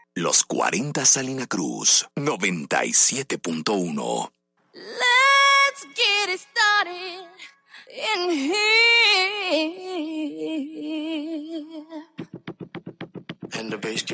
Los 40 Salina Cruz, 97.1. Let's get it started in here. And the bass